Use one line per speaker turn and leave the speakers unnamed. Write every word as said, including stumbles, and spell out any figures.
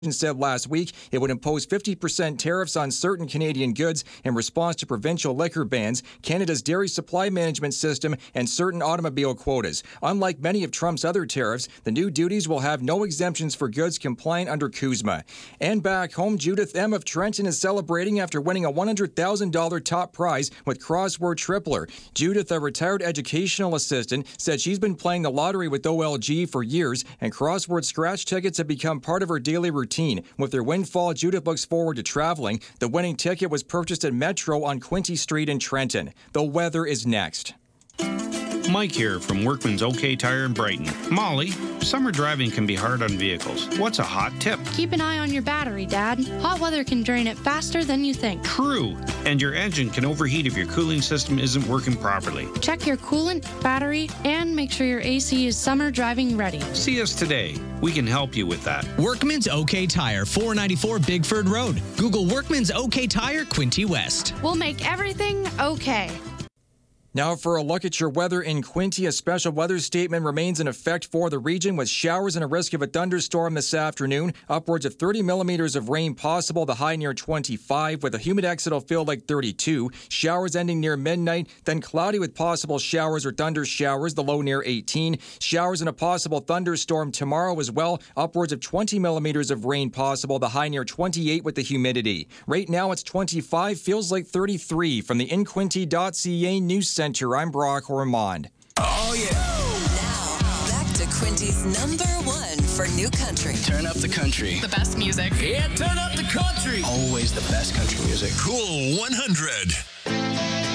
said last week it would impose fifty percent tariffs on certain Canadian goods in response to provincial liquor bans, Canada's dairy supply management system, and certain automobile quotas. Unlike many of Trump's other tariffs, the new duties will have no exemptions for goods compliant under CUSMA. And back home, Judith M. of Trenton is celebrating after winning a one hundred thousand dollars top prize with Crossword Tripler. Judith, a retired educational assistant, said she's been playing the lottery with O L G for years, and crossword scratch tickets have become part of her daily routine. With their windfall, Judith looks forward to traveling. The winning ticket was purchased at Metro on Quinte Street in Trenton. The weather is next.
Mike here from Workman's OK Tire in Brighton. Molly, summer driving can be hard on vehicles. What's a hot tip?
Keep an eye on your battery, Dad. Hot weather can drain it faster than you think.
True. And your engine can overheat if your cooling system isn't working properly.
Check your coolant, battery, and make sure your A C is summer driving ready.
See us today. We can help you with that.
Workman's OK Tire, four ninety-four Bigford Road. Google Workman's OK Tire, Quinte West.
We'll make everything okay.
Now for a look at your weather in Quinte. A special weather statement remains in effect for the region with showers and a risk of a thunderstorm this afternoon. Upwards of thirty millimeters of rain possible, the high near twenty-five, with a humidex it'll feel like thirty-two. Showers ending near midnight, then cloudy with possible showers or thunder showers, the low near eighteen. Showers and a possible thunderstorm tomorrow as well. Upwards of twenty millimeters of rain possible, the high near twenty-eight with the humidity. Right now it's twenty-five, feels like thirty-three. From the in quinte dot c a News Center. Center. I'm Brock Ormond.
Oh, yeah. Now, back to Quinte's number one for new country.
Turn up the country.
The best music.
Yeah, turn up the country. Always the best country music.
Cool one hundred.